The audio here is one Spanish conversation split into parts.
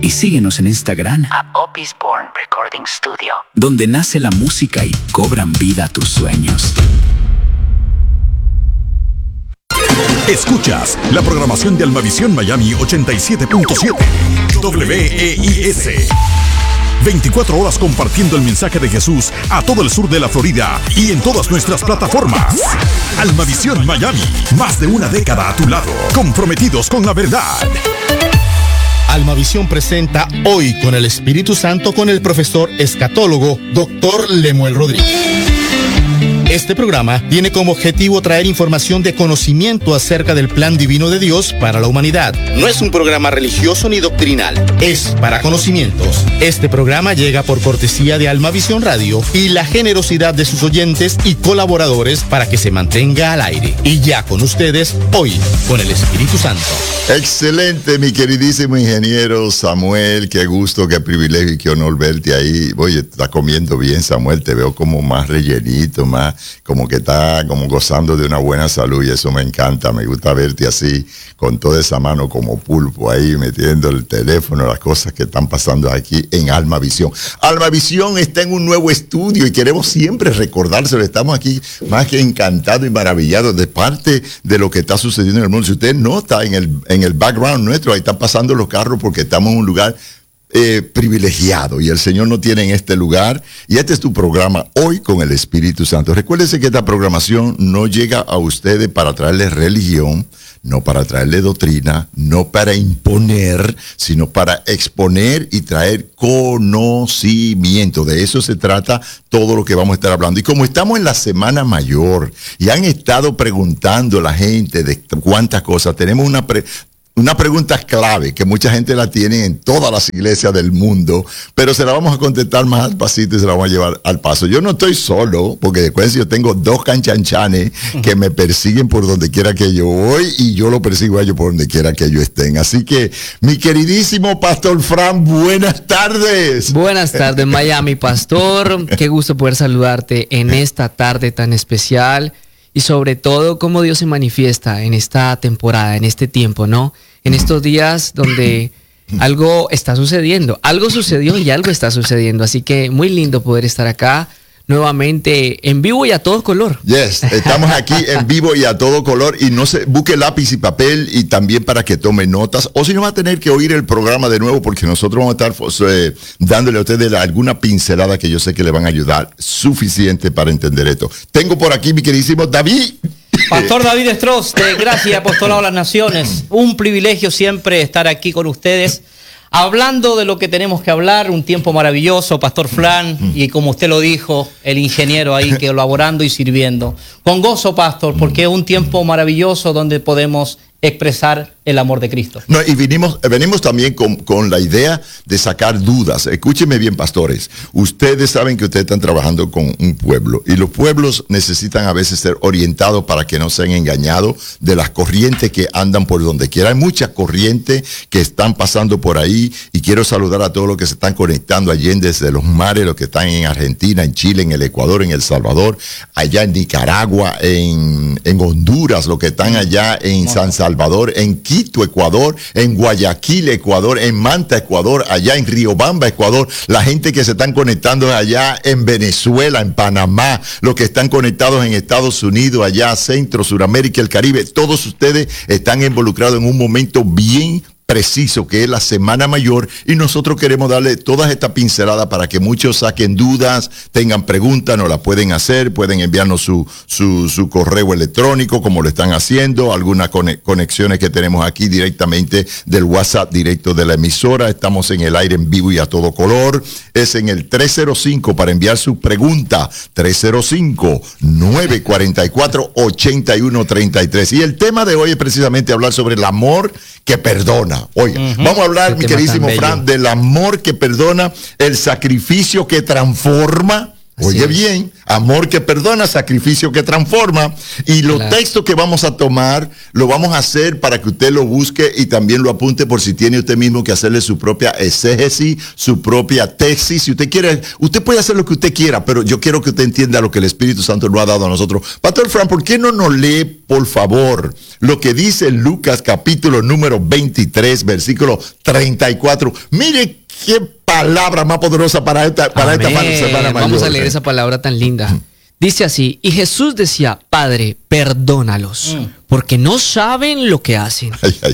Y síguenos en Instagram @Opisborn Recording Studio, donde nace la música y cobran vida tus sueños. Escuchas la programación de Almavisión Miami 87.7 WEIS. 24 horas compartiendo el mensaje de Jesús a todo el sur de la Florida y en todas nuestras plataformas. Almavisión Miami, más de una década a tu lado, comprometidos con la verdad. Almavisión presenta Hoy con el Espíritu Santo con el profesor escatólogo Dr. Lemuel Rodríguez. Este programa tiene como objetivo traer información de conocimiento acerca del plan divino de Dios para la humanidad. No es un programa religioso ni doctrinal, es para conocimientos. Este programa llega por cortesía de Almavisión Radio y la generosidad de sus oyentes y colaboradores para que se mantenga al aire. Y ya con ustedes, Hoy con el Espíritu Santo. Excelente, mi queridísimo ingeniero Samuel, qué gusto, qué privilegio y qué honor verte ahí. Oye, estás comiendo bien, Samuel, te veo como más rellenito, más como que está como gozando de una buena salud y eso me encanta. Me gusta verte así, con toda esa mano como pulpo ahí, metiendo el teléfono, las cosas que están pasando aquí en Almavisión. Almavisión está en un nuevo estudio y queremos siempre recordárselo. Estamos aquí más que encantados y maravillados de parte de lo que está sucediendo en el mundo. Si usted nota en el background nuestro, ahí están pasando los carros porque estamos en un lugar privilegiado y el Señor nos tiene en este lugar y este es tu programa Hoy con el Espíritu Santo. Recuérdense que esta programación no llega a ustedes para traerles religión, no para traerle doctrina, no para imponer, sino para exponer y traer conocimiento. De eso se trata todo lo que vamos a estar hablando. Y como estamos en la Semana Mayor y han estado preguntando la gente de cuántas cosas, tenemos una pregunta clave que mucha gente la tiene en todas las iglesias del mundo, pero se la vamos a contestar más al pasito y se la vamos a llevar al paso. Yo no estoy solo, porque después yo tengo dos canchanchanes que me persiguen por donde quiera que yo voy y yo lo persigo a ellos por donde quiera que ellos estén. Así que, mi queridísimo Pastor Fran, buenas tardes. Buenas tardes, Miami, Pastor. Qué gusto poder saludarte en esta tarde tan especial. Y sobre todo, cómo Dios se manifiesta en esta temporada, en este tiempo, ¿no? En estos días donde algo está sucediendo. Algo sucedió y algo está sucediendo. Así que muy lindo poder estar acá nuevamente en vivo y a todo color. Yes, estamos aquí en vivo y a todo color. Y no se busque lápiz y papel y también para que tome notas. O si no, va a tener que oír el programa de nuevo porque nosotros vamos a estar dándole a ustedes alguna pincelada que yo sé que le van a ayudar suficiente para entender esto. Tengo por aquí mi queridísimo David. Pastor David Stross, de Gracia y Apostolado a las Naciones. Un privilegio siempre estar aquí con ustedes, hablando de lo que tenemos que hablar, un tiempo maravilloso, Pastor Flan, y como usted lo dijo, el ingeniero ahí colaborando y sirviendo. Con gozo, Pastor, porque es un tiempo maravilloso donde podemos expresar el amor de Cristo. No, y venimos también con la idea de sacar dudas. Escúchenme bien, pastores. Ustedes saben que ustedes están trabajando con un pueblo y los pueblos necesitan a veces ser orientados para que no sean engañados de las corrientes que andan por donde quiera. Hay muchas corrientes que están pasando por ahí y quiero saludar a todos los que se están conectando allí desde los mares, los que están en Argentina, en Chile, en el Ecuador, en El Salvador, allá en Nicaragua, en Honduras, los que están allá en San Salvador, en Quito, Ecuador, en Guayaquil, Ecuador, en Manta, Ecuador, allá en Riobamba, Ecuador, la gente que se están conectando allá en Venezuela, en Panamá, los que están conectados en Estados Unidos, allá Centro, Suramérica, el Caribe, todos ustedes están involucrados en un momento bien preciso que es la Semana Mayor y nosotros queremos darle todas estas pinceladas para que muchos saquen dudas, tengan preguntas, nos las pueden hacer, pueden enviarnos su correo electrónico como lo están haciendo, algunas conexiones que tenemos aquí directamente del WhatsApp directo de la emisora, estamos en el aire en vivo y a todo color, es en el 305 para enviar su pregunta, 305-944-8133 y el tema de hoy es precisamente hablar sobre el amor que perdona. Oiga, vamos a hablar, mi queridísimo Fran, del amor que perdona, el sacrificio que transforma Oye bien, amor que perdona, sacrificio que transforma. Y los textos que vamos a tomar, lo vamos a hacer para que usted lo busque y también lo apunte por si tiene usted mismo que hacerle su propia exégesis, su propia tesis. Si usted quiere, usted puede hacer lo que usted quiera, pero yo quiero que usted entienda lo que el Espíritu Santo nos ha dado a nosotros. Pastor Frank, ¿por qué no nos lee, por favor, lo que dice Lucas capítulo número 23, versículo 34? Mire qué palabra más poderosa para esta semana mayor. Vamos a leer esa palabra tan linda. Dice así: y Jesús decía, Padre, perdónalos, porque no saben lo que hacen.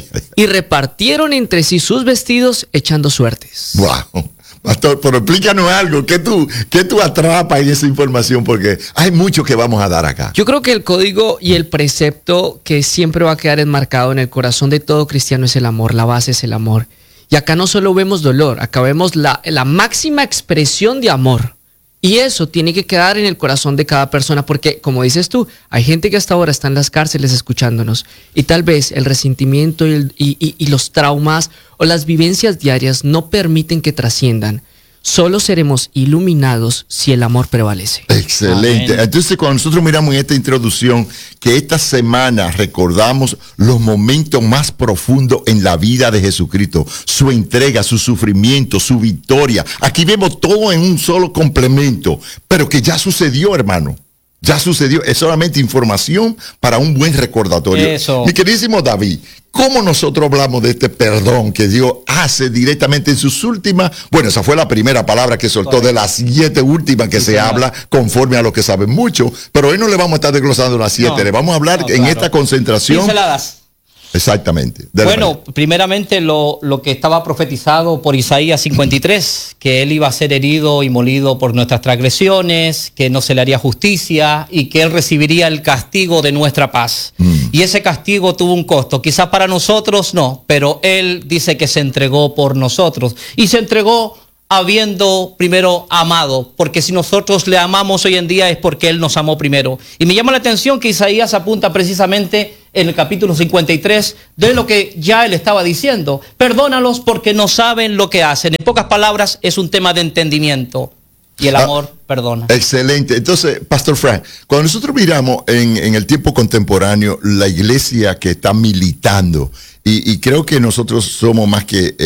Y repartieron entre sí sus vestidos echando suertes. Wow. Pastor, pero explícanos algo, ¿qué tú atrapas en esa información? Porque hay mucho que vamos a dar acá. Yo creo que el código y el precepto que siempre va a quedar enmarcado en el corazón de todo cristiano es el amor, la base es el amor. Y acá no solo vemos dolor, acá vemos la máxima expresión de amor. Y eso tiene que quedar en el corazón de cada persona, porque como dices tú, hay gente que hasta ahora está en las cárceles escuchándonos y tal vez el resentimiento y los traumas o las vivencias diarias no permiten que trasciendan. Solo seremos iluminados si el amor prevalece. Excelente. Amén. Entonces, cuando nosotros miramos en esta introducción, que esta semana recordamos los momentos más profundos en la vida de Jesucristo, su entrega, su sufrimiento, su victoria. Aquí vemos todo en un solo complemento, pero que ya sucedió, hermano. Ya sucedió. Es solamente información para un buen recordatorio. Eso. Mi queridísimo David, ¿cómo nosotros hablamos de este perdón que Dios hace directamente en sus últimas? Bueno, esa fue la primera palabra que soltó de las 7 últimas que se habla conforme a lo que saben mucho, pero hoy no le vamos a estar desglosando las 7, No, le vamos a hablar en esta concentración. Pinceladas. Exactamente. Bueno, primeramente lo que estaba profetizado por Isaías 53, que él iba a ser herido y molido por nuestras transgresiones, que no se le haría justicia y que él recibiría el castigo de nuestra paz. Y ese castigo tuvo un costo, quizás para nosotros no, pero él dice que se entregó por nosotros y se entregó habiendo primero amado, porque si nosotros le amamos hoy en día es porque él nos amó primero. Y me llama la atención que Isaías apunta precisamente en el capítulo 53 de lo que ya él estaba diciendo. Perdónalos porque no saben lo que hacen. En pocas palabras, es un tema de entendimiento. Y el amor perdona. Excelente. Entonces, Pastor Frank, cuando nosotros miramos en el tiempo contemporáneo la iglesia que está militando, y creo que nosotros somos más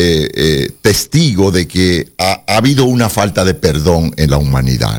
que testigos de que ha habido una falta de perdón en la humanidad.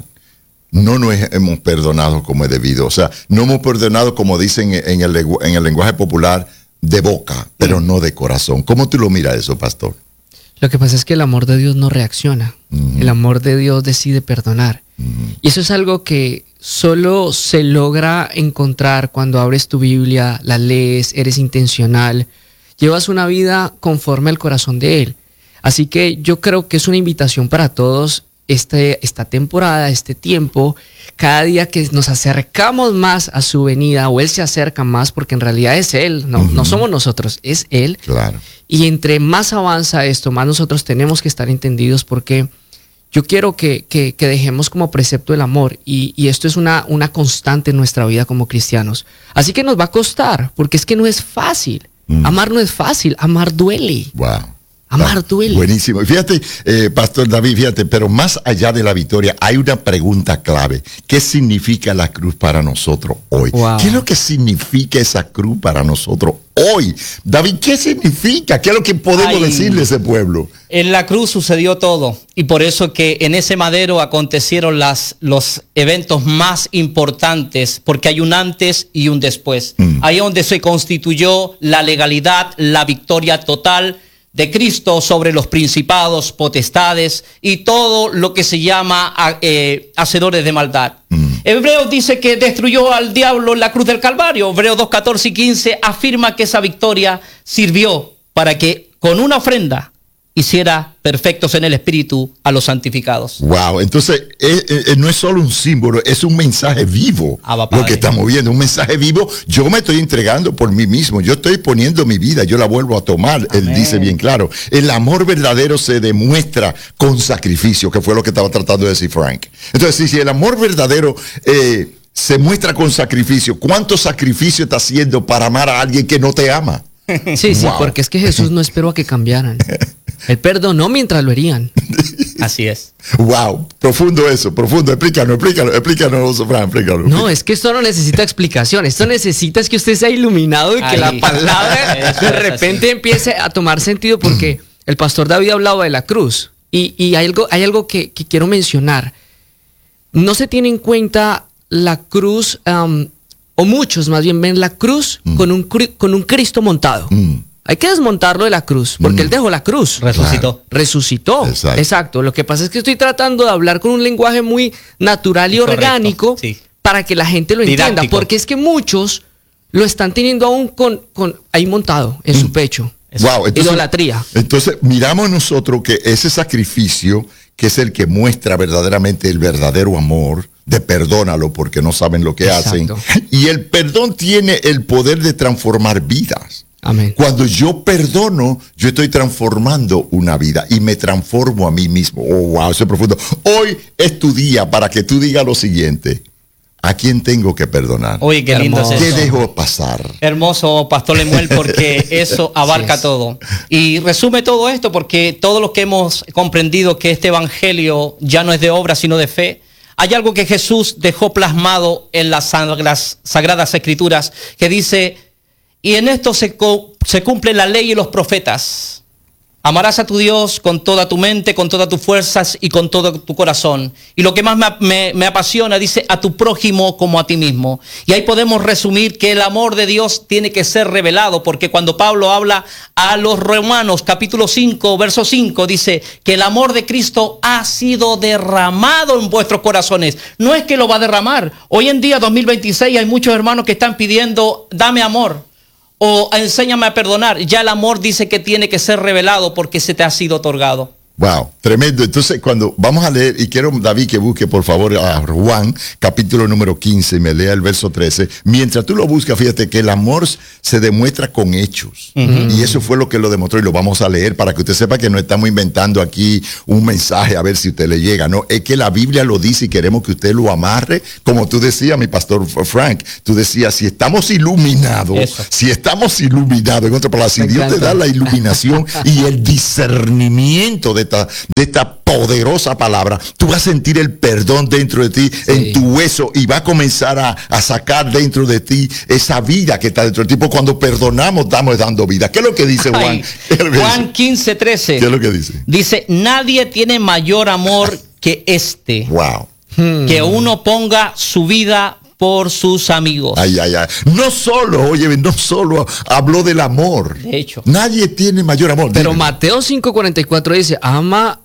No nos hemos perdonado como es debido. O sea, no hemos perdonado, como dicen en el lenguaje popular, de boca, pero no de corazón. ¿Cómo tú lo miras eso, pastor? Lo que pasa es que el amor de Dios no reacciona. El amor de Dios decide perdonar. Y eso es algo que solo se logra encontrar cuando abres tu Biblia, la lees, eres intencional, llevas una vida conforme al corazón de Él. Así que yo creo que es una invitación para todos esta temporada, este tiempo, cada día que nos acercamos más a su venida, o Él se acerca más, porque en realidad es Él, no somos nosotros, es Él. Claro. Y entre más avanza esto, más nosotros tenemos que estar entendidos, porque yo quiero que dejemos como precepto el amor, y esto es una constante en nuestra vida como cristianos. Así que nos va a costar, porque es que no es fácil. Amar no es fácil, amar duele. Wow. Amar duele. Buenísimo. Y fíjate, Pastor David, fíjate, pero más allá de la victoria, hay una pregunta clave. ¿Qué significa la cruz para nosotros hoy? Wow. ¿Qué es lo que significa esa cruz para nosotros hoy? David, ¿qué significa? ¿Qué es lo que podemos decirle a ese pueblo? En la cruz sucedió todo, y por eso que en ese madero acontecieron los eventos más importantes, porque hay un antes y un después. Ahí donde se constituyó la legalidad, la victoria total de Cristo sobre los principados, potestades y todo lo que se llama hacedores de maldad. Hebreos dice que destruyó al diablo en la cruz del Calvario. Hebreos 2, 14 y 15 afirma que esa victoria sirvió para que con una ofrenda hiciera perfectos en el Espíritu a los santificados. Wow, entonces no es solo un símbolo, es un mensaje vivo. Lo que estamos viendo, un mensaje vivo. Yo me estoy entregando por mí mismo, yo estoy poniendo mi vida, yo la vuelvo a tomar. Amén. Él dice bien claro, el amor verdadero se demuestra con sacrificio, que fue lo que estaba tratando de decir Frank. Entonces, si el amor verdadero se muestra con sacrificio, ¿cuánto sacrificio está haciendo para amar a alguien que no te ama? Sí, porque es que Jesús no esperó a que cambiaran. Él perdonó mientras lo herían. Así es. Wow, profundo eso, profundo. Explícanos, Fran, explícanos. No, es que esto no necesita explicación. Esto necesita es que usted sea iluminado y que la palabra de repente empiece a tomar sentido, porque el pastor David hablaba de la cruz. Y hay algo que quiero mencionar. No se tiene en cuenta la cruz, o muchos más bien ven la cruz con un Cristo montado. Hay que desmontarlo de la cruz, porque Él dejó la cruz. Resucitó. Exacto. Lo que pasa es que estoy tratando de hablar con un lenguaje muy natural y orgánico, para que la gente lo entienda. Porque es que muchos lo están teniendo aún con ahí montado en su pecho. Wow, entonces, idolatría. Entonces, miramos nosotros que ese sacrificio, que es el que muestra verdaderamente el verdadero amor, de perdónalo porque no saben lo que hacen. Y el perdón tiene el poder de transformar vidas. Amén. Cuando yo perdono, yo estoy transformando una vida y me transformo a mí mismo. Oh, wow, eso es profundo. Hoy es tu día para que tú digas lo siguiente: ¿a quién tengo que perdonar? Oye, qué lindo es eso. ¿Qué dejo pasar? Hermoso, Pastor Lemuel, porque eso abarca todo. Y resume todo esto, porque todos los que hemos comprendido que este evangelio ya no es de obra, sino de fe, hay algo que Jesús dejó plasmado en las Sagradas Escrituras, que dice: y en esto se cumple la ley y los profetas. Amarás a tu Dios con toda tu mente, con todas tus fuerzas y con todo tu corazón. Y lo que más me apasiona, dice, a tu prójimo como a ti mismo. Y ahí podemos resumir que el amor de Dios tiene que ser revelado, porque cuando Pablo habla a los Romanos, capítulo 5, verso 5, dice que el amor de Cristo ha sido derramado en vuestros corazones. No es que lo va a derramar. Hoy en día, 2026, hay muchos hermanos que están pidiendo, dame amor, o enséñame a perdonar. Ya el amor dice que tiene que ser revelado porque se te ha sido otorgado. Wow, tremendo. Entonces, cuando vamos a leer, y quiero, David, que busque por favor a Juan, capítulo número 15, y me lea el verso 13. Mientras tú lo buscas, fíjate que el amor se demuestra con hechos. Y eso fue lo que lo demostró, y lo vamos a leer para que usted sepa que no estamos inventando aquí un mensaje a ver si usted le llega. No, es que la Biblia lo dice y queremos que usted lo amarre. Como tú decías, mi pastor Frank, tú decías, si estamos iluminados, en otras palabras, si Dios te da la iluminación y el discernimiento de esta poderosa palabra, tú vas a sentir el perdón dentro de ti, en tu hueso, y va a comenzar a sacar dentro de ti esa vida que está dentro de ti. Porque cuando perdonamos, estamos dando vida. ¿Qué es lo que dice Juan? Juan 15, 13. ¿Qué es lo que dice? Dice, nadie tiene mayor amor que este. Wow. Que uno ponga su vida por sus amigos. Ay. No solo habló del amor. De hecho. Nadie tiene mayor amor. Pero Mateo 5:44 dice, ama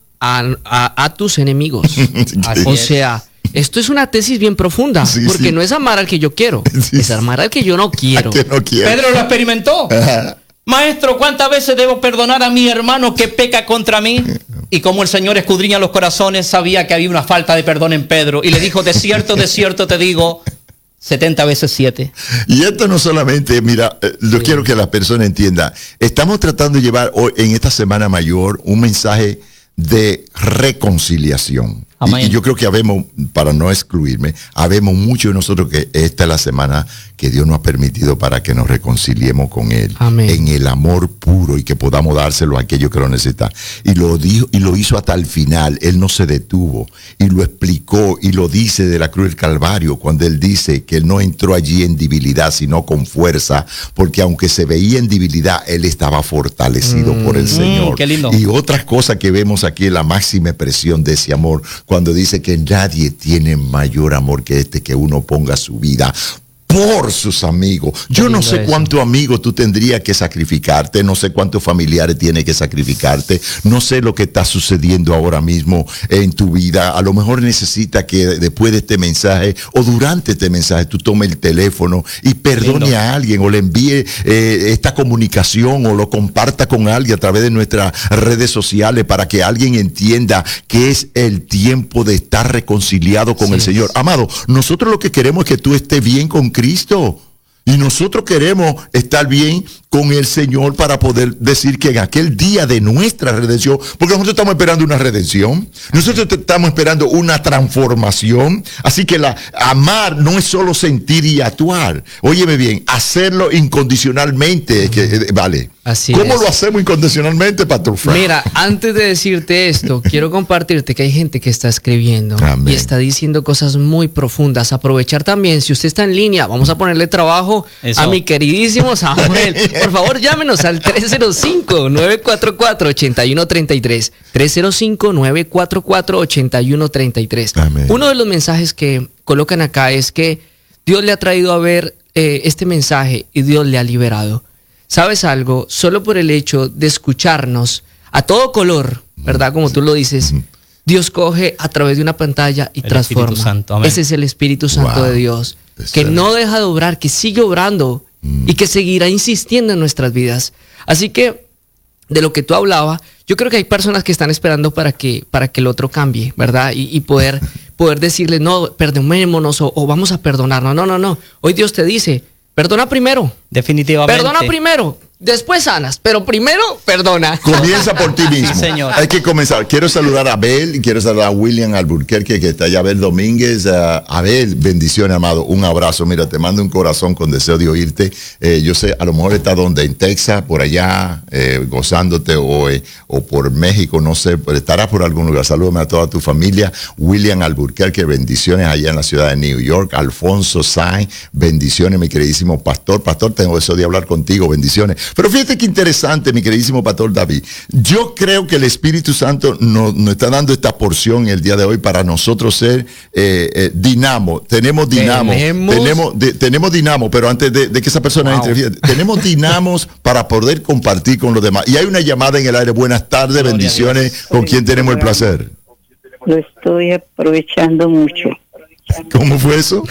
a tus enemigos. O sea, esto es una tesis bien profunda, porque no es amar al que yo quiero, es amar al que yo no quiero. Pedro lo experimentó. Maestro, ¿cuántas veces debo perdonar a mi hermano que peca contra mí? Y como el Señor escudriña los corazones, sabía que había una falta de perdón en Pedro, y le dijo, de cierto te digo, 70 veces 7. Y esto no solamente, mira, yo quiero que la persona entienda, estamos tratando de llevar hoy, en esta Semana Mayor, un mensaje de reconciliación. Y yo creo que habemos, para no excluirme, habemos muchos de nosotros que esta es la semana que Dios nos ha permitido para que nos reconciliemos con Él. Amén. En el amor puro, y que podamos dárselo a aquellos que lo necesitan. Y lo dijo, y lo hizo hasta el final. Él no se detuvo, y lo explicó, y lo dice de la cruz del Calvario, cuando Él dice que Él no entró allí en debilidad, sino con fuerza, porque aunque se veía en debilidad, Él estaba fortalecido por el Señor. Qué lindo. Y otra cosa que vemos aquí es la máxima expresión de ese amor, cuando dice que nadie tiene mayor amor que este, que uno ponga su vida por sus amigos. Yo no sé cuántos amigos tú tendrías que sacrificarte, no sé cuántos familiares tienes que sacrificarte, no sé lo que está sucediendo ahora mismo en tu vida. A lo mejor necesita que después de este mensaje o durante este mensaje tú tomes el teléfono y perdone a alguien, o le envíe esta comunicación, o lo comparta con alguien a través de nuestras redes sociales, para que alguien entienda que es el tiempo de estar reconciliado con el Señor. Amado, nosotros lo que queremos es que tú estés bien con Cristo. Y nosotros queremos estar bien con el Señor para poder decir que en aquel día de nuestra redención, porque nosotros estamos esperando una redención, nosotros estamos esperando una transformación, así que amar no es solo sentir y actuar, óyeme bien, hacerlo incondicionalmente, vale. Así ¿Cómo es. lo hacemos incondicionalmente, Pastor Frank? Mira, antes de decirte esto, quiero compartirte que hay gente que está escribiendo Amén. y está diciendo cosas muy profundas. Aprovechar también, si usted está en línea, vamos a ponerle trabajo Eso. a mi queridísimo Samuel. Por favor, llámenos al 305-944-8133. 305-944-8133. Amén. Uno de los mensajes que colocan acá es que Dios le ha traído a ver este mensaje y Dios le ha liberado. ¿Sabes algo? Solo por el hecho de escucharnos a todo color, ¿verdad? Como tú lo dices, Dios coge a través de una pantalla y El transforma. Espíritu Santo, amén. Ese es el Espíritu Santo Wow. de Dios, que Excelente. no deja de obrar, que sigue obrando y que seguirá insistiendo en nuestras vidas. Así que, de lo que tú hablabas, yo creo que hay personas que están esperando para que el otro cambie, ¿verdad? Y poder decirle, no, perdonémonos o vamos a perdonarnos. No. Hoy Dios te dice, perdona primero. Definitivamente. Perdona primero, después sanas, pero primero perdona. Comienza por ti mismo. Sí, señor. Hay que comenzar. Quiero saludar a Abel, quiero saludar a William Alburquerque, que está allá, Abel Domínguez. Abel, bendiciones, amado. Un abrazo. Mira, te mando un corazón con deseo de oírte. Yo sé, a lo mejor está donde, en Texas, por allá, gozándote, o por México, no sé, pero estarás por algún lugar. Salúdame a toda tu familia. William Alburquerque, bendiciones allá en la ciudad de New York. Alfonso Sainz, bendiciones, mi queridísimo pastor. Pastor, tengo deseo de hablar contigo, bendiciones. Pero fíjate qué interesante, mi queridísimo pastor David. Yo creo que el Espíritu Santo nos está dando esta porción el día de hoy para nosotros ser dinamo. Tenemos dinamo. Tenemos dinamo, pero antes de que esa persona entre, fíjate, tenemos dinamos para poder compartir con los demás. Y hay una llamada en el aire. Buenas tardes, Gloria bendiciones. ¿Con quién tenemos el placer? Lo estoy aprovechando mucho. ¿Cómo fue eso?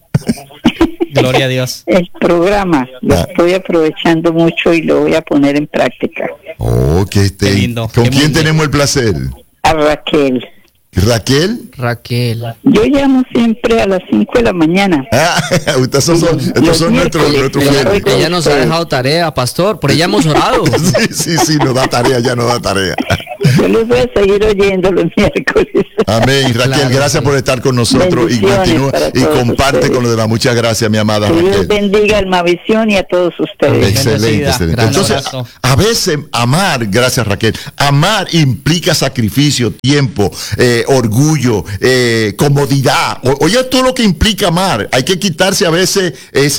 Gloria a Dios. El programa lo estoy aprovechando mucho y lo voy a poner en práctica. Oh, que Qué lindo, ¿Con qué quién lindo. tenemos el placer? A Raquel. ¿Raquel? Raquel. Yo llamo siempre a las 5 de la mañana. Estos son nuestros fieles. Ella nos ha dejado tarea, pastor, por ella hemos orado. Sí, nos da tarea, ya nos da tarea. Yo los voy a seguir oyendo los miércoles. Amén. Raquel, Claro, gracias sí. por estar con nosotros y Bendiciones continúa para y todos comparte ustedes. con los demás. Muchas gracias, mi amada Que Dios Raquel. bendiga al Mavisión y a todos ustedes. Excelente, Bendecida. excelente. Gracias. Entonces, Abrazo. a veces amar, gracias Raquel, amar implica sacrificio, tiempo, orgullo, comodidad. Oye, todo lo que implica amar. Hay que quitarse a veces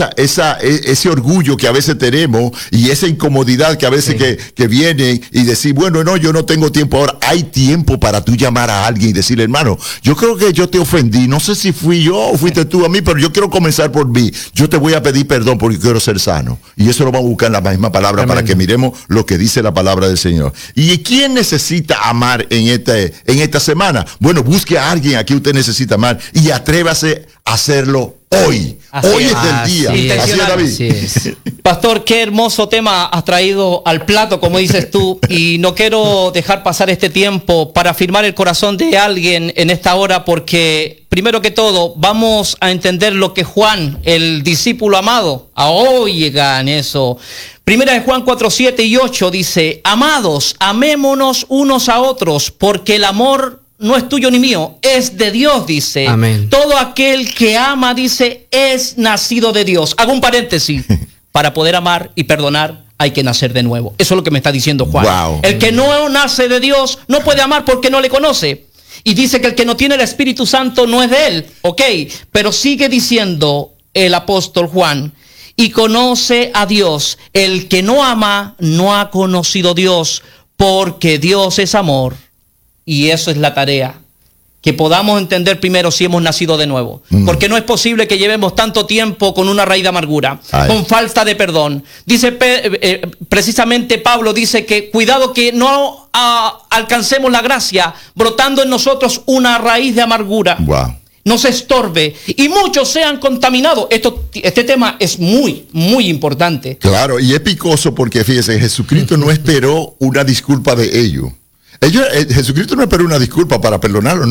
ese orgullo que a veces tenemos y esa incomodidad que a veces que viene y decir, bueno, no, yo no tengo tiempo ahora. Hay tiempo para tú llamar a alguien y decirle, hermano, yo creo que yo te ofendí. No sé si fui yo o fuiste tú a mí, pero yo quiero comenzar por mí. Yo te voy a pedir perdón porque quiero ser sano. Y eso lo vamos a buscar en la misma palabra. Amén. Para que miremos lo que dice la palabra del Señor. ¿Y quién necesita amar en esta semana? Bueno, busque a alguien a quien usted necesita amar y atrévase a hacerlo hoy. Así Hoy es. es el día. Así es. Así es, David. Así es. Pastor, qué hermoso tema has traído al plato, como dices tú, y no quiero dejar pasar este tiempo para afirmar el corazón de alguien en esta hora, porque primero que todo vamos a entender lo que Juan, el discípulo amado, oigan eso. Primera de Juan 4, 7 y 8 dice, amados, amémonos unos a otros, porque el amor no es tuyo ni mío, es de Dios, dice. Amén. Todo aquel que ama, dice, es nacido de Dios. Hago un paréntesis. Para poder amar y perdonar hay que nacer de nuevo. Eso es lo que me está diciendo Juan. Wow. El que no nace de Dios no puede amar porque no le conoce. Y dice que el que no tiene el Espíritu Santo no es de él. Ok, pero sigue diciendo el apóstol Juan, y conoce a Dios. El que no ama no ha conocido a Dios, porque Dios es amor. Y eso es la tarea. Que podamos entender primero si hemos nacido de nuevo. Porque no es posible que llevemos tanto tiempo con una raíz de amargura, con falta de perdón. Dice precisamente Pablo, dice que cuidado que no alcancemos la gracia brotando en nosotros una raíz de amargura. Wow. No se estorbe y muchos sean contaminados. Este tema es muy, muy importante. Claro, y es picoso porque fíjese, Jesucristo no esperó una disculpa de ellos. Jesucristo no esperó una disculpa para perdonarlo.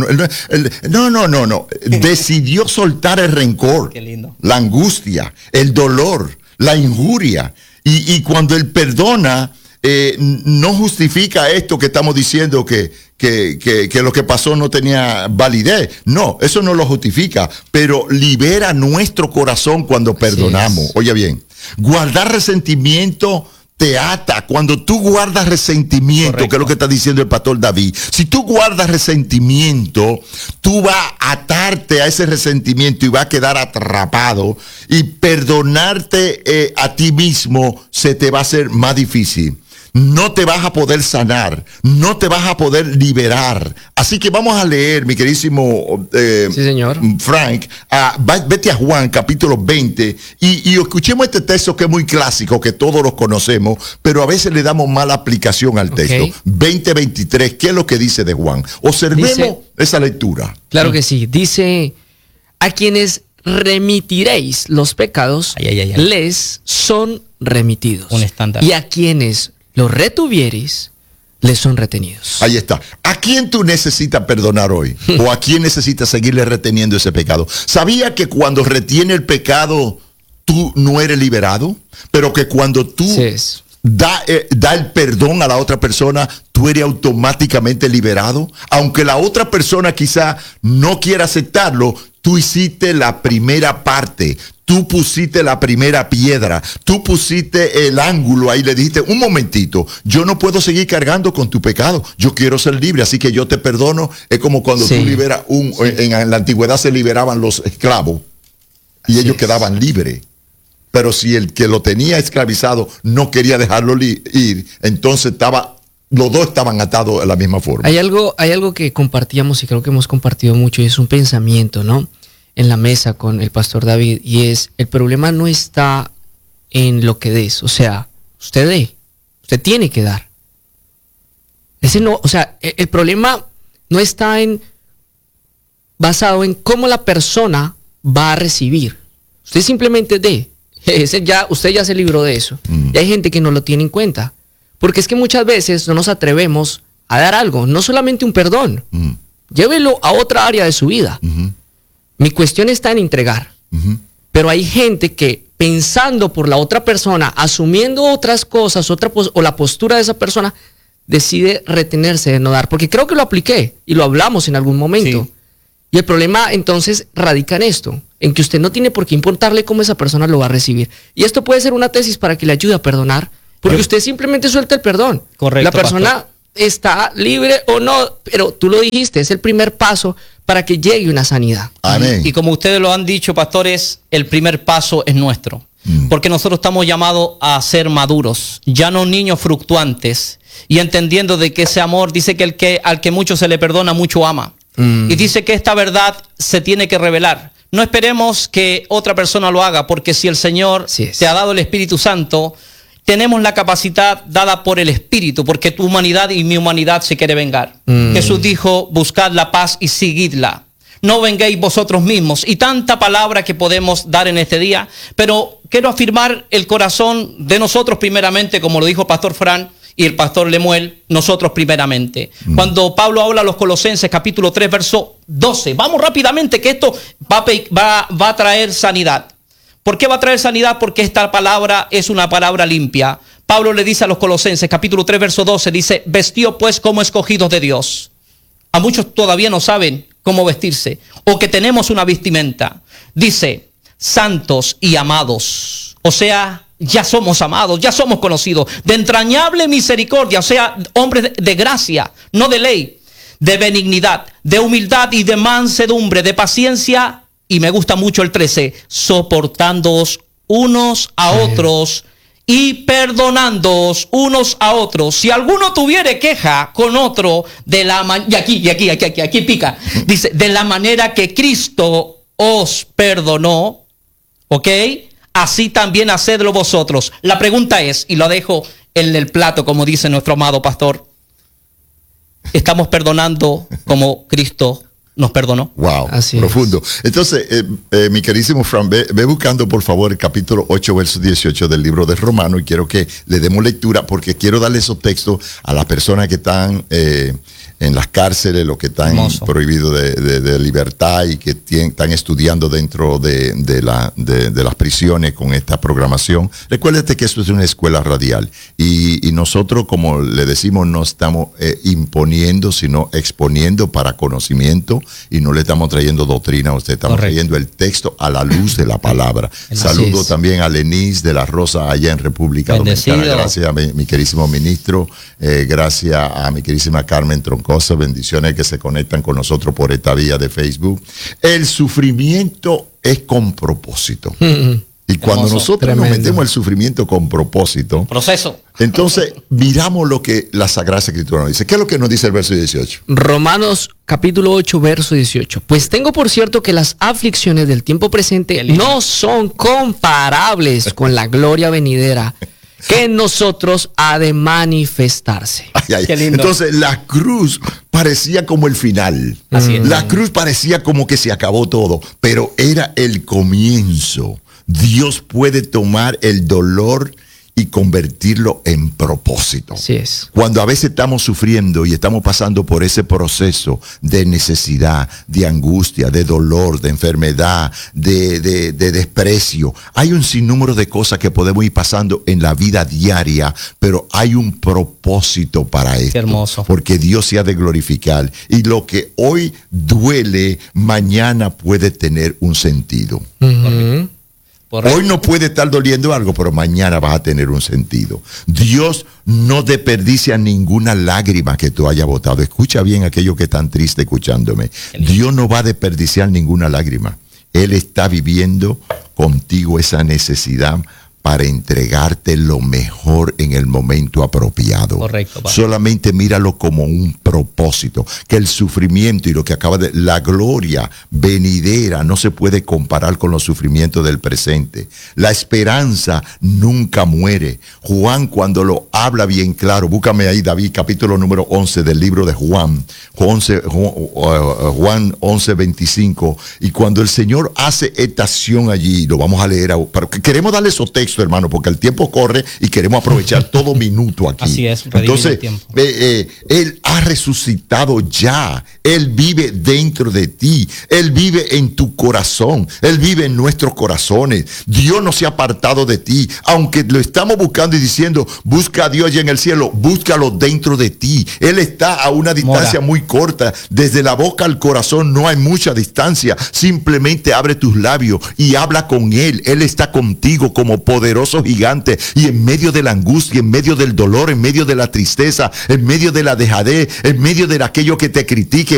No. Decidió soltar el rencor, Qué lindo. la angustia, el dolor, la injuria. Y cuando Él perdona, no justifica esto que estamos diciendo que lo que pasó no tenía validez. No, eso no lo justifica, pero libera nuestro corazón cuando perdonamos. Oye bien, guardar resentimiento te ata. Cuando tú guardas resentimiento, correcto, que es lo que está diciendo el pastor David, si tú guardas resentimiento, tú vas a atarte a ese resentimiento y vas a quedar atrapado, y perdonarte a ti mismo se te va a hacer más difícil. No te vas a poder sanar, no te vas a poder liberar. Así que vamos a leer, mi queridísimo sí, señor. Frank, vete a Juan capítulo 20 y escuchemos este texto que es muy clásico, que todos los conocemos, pero a veces le damos mala aplicación al texto. 20:23, ¿qué es lo que dice de Juan? Observemos esa lectura. Claro que sí, dice: a quienes remitiréis los pecados, les son remitidos. Un estándar. Y a quienes los retuvieres, les son retenidos. Ahí está. ¿A quién tú necesitas perdonar hoy? ¿O a quién necesitas seguirle reteniendo ese pecado? ¿Sabía que cuando retiene el pecado, tú no eres liberado? Pero que cuando tú da el perdón a la otra persona, tú eres automáticamente liberado. Aunque la otra persona quizá no quiera aceptarlo, tú hiciste la primera parte. Tú pusiste la primera piedra, tú pusiste el ángulo ahí, le dijiste: un momentito, yo no puedo seguir cargando con tu pecado, yo quiero ser libre, así que yo te perdono. Es como cuando tú liberas en la antigüedad se liberaban los esclavos y ellos quedaban libres. Pero si el que lo tenía esclavizado no quería dejarlo ir, entonces los dos estaban atados de la misma forma. Hay algo que compartíamos y creo que hemos compartido mucho, y es un pensamiento, ¿no?, en la mesa con el pastor David, y es: el problema no está en lo que des, o sea, usted tiene que dar. El problema no está basado en cómo la persona va a recibir. Usted simplemente dé. Usted ya se libró de eso. Y hay gente que no lo tiene en cuenta, porque es que muchas veces no nos atrevemos a dar algo, no solamente un perdón. Llévelo a otra área de su vida. Mi cuestión está en entregar. Pero hay gente que, pensando por la otra persona, asumiendo otras cosas, o la postura de esa persona, decide retenerse de no dar. Porque creo que lo apliqué y lo hablamos en algún momento. Y el problema entonces radica en esto, en que usted no tiene por qué importarle cómo esa persona lo va a recibir. Y esto puede ser una tesis para que le ayude a perdonar, porque usted simplemente suelta el perdón. Correcto, la persona, pastor, está libre o no, pero tú lo dijiste, es el primer paso para que llegue una sanidad. Amén. Y como ustedes lo han dicho, pastores, el primer paso es nuestro. Porque nosotros estamos llamados a ser maduros, ya no niños fluctuantes, y entendiendo de que ese amor, dice que al que mucho se le perdona, mucho ama. Y dice que esta verdad se tiene que revelar. No esperemos que otra persona lo haga, porque si el Señor te ha dado el Espíritu Santo, tenemos la capacidad dada por el Espíritu, porque tu humanidad y mi humanidad se quiere vengar. Jesús dijo: buscad la paz y seguidla. No vengáis vosotros mismos. Y tanta palabra que podemos dar en este día, pero quiero afirmar el corazón de nosotros primeramente, como lo dijo el pastor Fran y el pastor Lemuel, nosotros primeramente. Cuando Pablo habla a los Colosenses, capítulo 3, verso 12, vamos rápidamente, que esto va a traer sanidad. ¿Por qué va a traer sanidad? Porque esta palabra es una palabra limpia. Pablo le dice a los Colosenses, capítulo 3, verso 12, dice: vestíos pues como escogidos de Dios. A muchos todavía no saben cómo vestirse, o que tenemos una vestimenta. Dice: santos y amados. O sea, ya somos amados, ya somos conocidos. De entrañable misericordia, o sea, hombres de gracia, no de ley. De benignidad, de humildad y de mansedumbre, de paciencia. Y me gusta mucho el 13, soportándoos unos a otros y perdonándoos unos a otros. Si alguno tuviere queja con otro, y aquí pica, dice: de la manera que Cristo os perdonó, ¿ok? Así también hacedlo vosotros. La pregunta es, y lo dejo en el plato, como dice nuestro amado pastor: ¿estamos perdonando como Cristo nos perdonó? Wow, así profundo. Es. Entonces, mi queridísimo Fran, ve buscando por favor el capítulo 8, verso 18 del libro de Romanos, y quiero que le demos lectura, porque quiero darle esos textos a las personas que están en las cárceles, los que están Hermoso. prohibidos de libertad y que están estudiando dentro de las prisiones con esta programación. Recuérdate que esto es una escuela radial y nosotros, como le decimos, no estamos imponiendo, sino exponiendo para conocimiento, y no le estamos trayendo doctrina a usted, estamos trayendo el texto a la luz de la palabra. Saludo también a Lenis de la Rosa allá en República Dominicana. Gracias a mi querísimo ministro, gracias a mi querísima Carmen Troncoso, bendiciones que se conectan con nosotros por esta vía de Facebook. El sufrimiento es con propósito. Y cuando nosotros nos metemos el sufrimiento con propósito, proceso, entonces miramos lo que la Sagrada Escritura nos dice. ¿Qué es lo que nos dice el verso 18? Romanos capítulo 8, verso 18. Pues tengo por cierto que las aflicciones del tiempo presente no son comparables con la gloria venidera que en nosotros ha de manifestarse. Qué lindo. Entonces la cruz parecía como el final. Así es. La cruz parecía como que se acabó todo, pero era el comienzo. Dios puede tomar el dolor y convertirlo en propósito. Así es. Cuando a veces estamos sufriendo y estamos pasando por ese proceso de necesidad, de angustia, de dolor, de enfermedad, de desprecio, hay un sinnúmero de cosas que podemos ir pasando en la vida diaria, pero hay un propósito para esto. Qué hermoso. Porque Dios se ha de glorificar, y lo que hoy duele, mañana puede tener un sentido. Correcto. Hoy no puede estar doliendo algo, pero mañana vas a tener un sentido. Dios no desperdicia ninguna lágrima que tú hayas botado. Escucha bien aquellos que están tristes escuchándome. Dios no va a desperdiciar ninguna lágrima. Él está viviendo contigo esa necesidad para entregarte lo mejor en el momento apropiado. Correcto, padre. Solamente míralo como un propósito, que el sufrimiento y lo que acaba de... La gloria venidera no se puede comparar con los sufrimientos del presente. La esperanza nunca muere. Juan, cuando lo habla bien claro, búscame ahí, David, capítulo número 11 del libro de Juan 11:25, y cuando el Señor hace esta acción allí, lo vamos a leer, pero queremos darle esos textos, hermano, porque el tiempo corre y queremos aprovechar todo minuto aquí. Así es, entonces, el tiempo. Él ha resucitado ya. Él vive dentro de ti. Él vive en tu corazón. Él vive en nuestros corazones. Dios no se ha apartado de ti. Aunque lo estamos buscando y diciendo, busca a Dios allá en el cielo, búscalo dentro de ti. Él está a una distancia muy corta. Desde la boca al corazón no hay mucha distancia. Simplemente abre tus labios y habla con Él. Él está contigo como poderoso gigante, y en medio de la angustia, en medio del dolor, en medio de la tristeza, en medio de la dejadez, en medio de aquello que te critique,